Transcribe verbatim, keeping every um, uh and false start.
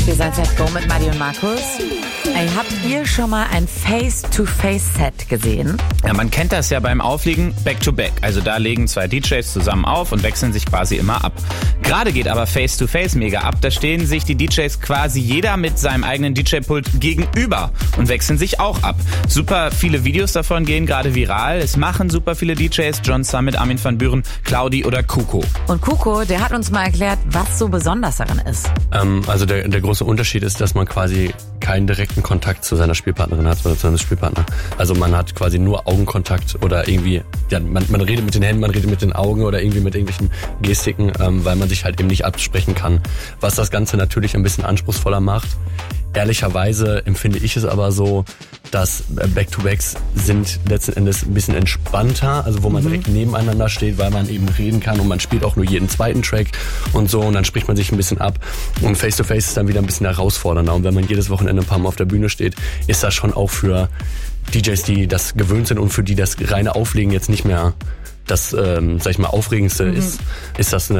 Wir sind Set Go mit Maddie und Markus. Ey, habt ihr schon mal ein Face-to-Face-Set gesehen? Ja, man kennt das ja beim Auflegen Back-to-Back. Also da legen zwei D Js zusammen auf und wechseln sich quasi immer ab. Gerade geht aber Face-to-Face mega ab. Da stehen sich die D Js quasi jeder mit seinem eigenen D J-Pult gegenüber und wechseln sich auch ab. Super viele Videos davon gehen gerade viral. Es machen super viele D Js. John Summit, Armin van Buuren, Claudi oder Kuko. Und Kuko, der hat uns mal erklärt, was so besonders daran ist. Ähm, also der, der große Unterschied ist, dass man quasi keinen direkten Kontakt zu seiner Spielpartnerin hat oder zu seinem Spielpartner. Also man hat quasi nur Augenkontakt oder irgendwie, ja, man, man redet mit den Händen, man redet mit den Augen oder irgendwie mit irgendwelchen Gestiken, ähm, weil man sich halt eben nicht absprechen kann. Was das Ganze natürlich ein bisschen anspruchsvoller macht. Ehrlicherweise empfinde ich es aber so, dass Back-to-Backs sind letzten Endes ein bisschen entspannter, also wo man mhm. direkt nebeneinander steht, weil man eben reden kann und man spielt auch nur jeden zweiten Track und so und dann spricht man sich ein bisschen ab und Face-to-Face ist dann wieder ein bisschen herausfordernder und wenn man jedes Wochenende ein paar Mal auf der Bühne steht, ist das schon auch für D Js, die das gewöhnt sind und für die das reine Auflegen jetzt nicht mehr das, ähm, sag ich mal, Aufregendste mhm. ist, ist das eine